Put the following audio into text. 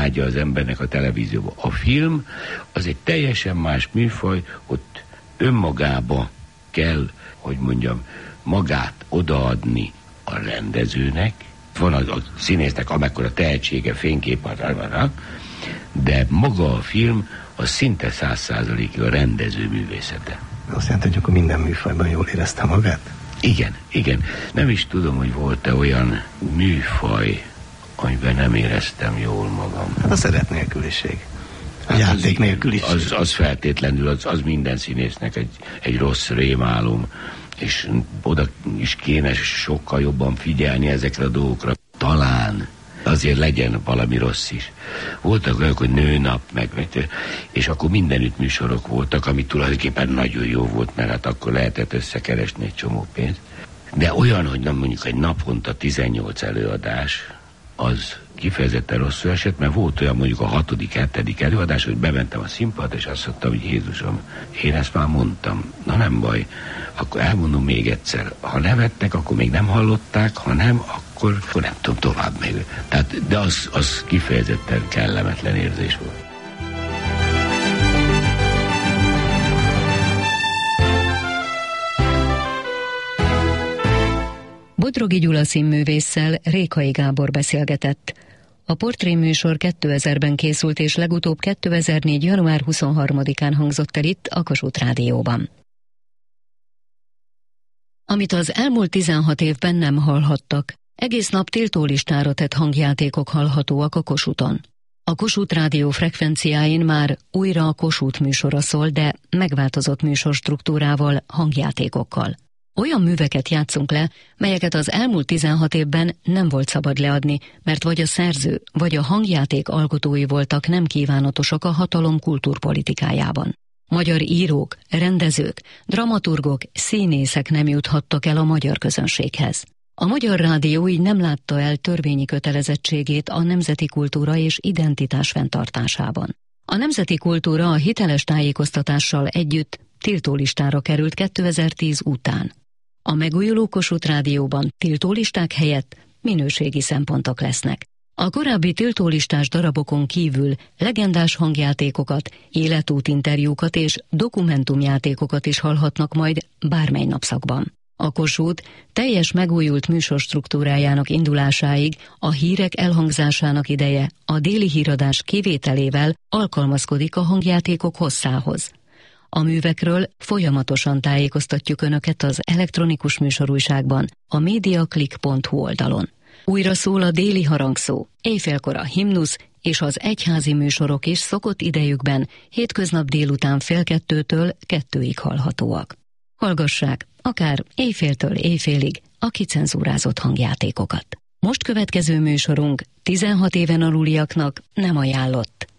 ágya az embernek a televízióba. A film az egy teljesen más műfaj, ott önmagába kell, hogy mondjam, magát odaadni a rendezőnek. Van a színésznek amekkora tehetsége, fénykép, de maga a film az szinte 100%-ig a rendező művészete. Azt jelenti, hogy akkor minden műfajban jól érezte magát? Igen. Nem is tudom, hogy volt-e olyan műfaj, amiben nem éreztem jól magam. Hát a szeret nélküliség. A játék nélküliség. Az feltétlenül, az minden színésznek egy rossz rémálom, és oda is kéne sokkal jobban figyelni ezekre a dolgokra. Talán azért legyen valami rossz is. Voltak olyanok, hogy nőnap, és akkor mindenütt műsorok voltak, ami tulajdonképpen nagyon jó volt, mert hát akkor lehetett összekeresni egy csomó pénzt. De olyan, hogy nem mondjuk egy naponta 18 előadás, az kifejezetten rosszul esett, mert volt olyan mondjuk a 6., 7. előadás, hogy bementem a színpadra, és azt mondtam, hogy Jézusom, én ezt már mondtam. Na nem baj, akkor elmondom még egyszer. Ha nevettek, akkor még nem hallották, ha nem, akkor nem tudom tovább még. Tehát, de az kifejezetten kellemetlen érzés volt. Bodrogi Gyula színművésszel Rékai Gábor beszélgetett. A portréműsor 2000-ben készült, és legutóbb 2004. január 23-án hangzott el itt a Kossuth Rádióban. Amit az elmúlt 16 évben nem hallhattak, egész nap tiltólistára tett hangjátékok hallhatóak a Kossuthon. A Kossuth Rádió frekvenciáin már újra a Kossuth műsora szól, de megváltozott műsorstruktúrával, hangjátékokkal. Olyan műveket játszunk le, melyeket az elmúlt 16 évben nem volt szabad leadni, mert vagy a szerző, vagy a hangjáték alkotói voltak nem kívánatosak a hatalom kultúrpolitikájában. Magyar írók, rendezők, dramaturgok, színészek nem juthattak el a magyar közönséghez. A Magyar Rádió így nem látta el törvényi kötelezettségét a nemzeti kultúra és identitás fenntartásában. A nemzeti kultúra a hiteles tájékoztatással együtt tiltólistára került 2010 után. A megújuló Kossuth Rádióban tiltólisták helyett minőségi szempontok lesznek. A korábbi tiltólistás darabokon kívül legendás hangjátékokat, életútinterjúkat és dokumentumjátékokat is hallhatnak majd bármely napszakban. A Kossuth teljes megújult műsorstruktúrájának indulásáig a hírek elhangzásának ideje a déli híradás kivételével alkalmazkodik a hangjátékok hosszához. A művekről folyamatosan tájékoztatjuk Önöket az elektronikus műsorújságban, a mediaclick.hu oldalon. Újra szól a déli harangszó, éjfélkor a himnusz és az egyházi műsorok is szokott idejükben hétköznap délután 1:30-től 2-ig hallhatóak. Hallgassák akár éjféltől éjfélig a kicenzúrázott hangjátékokat. Most következő műsorunk 16 éven aluliaknak nem ajánlott.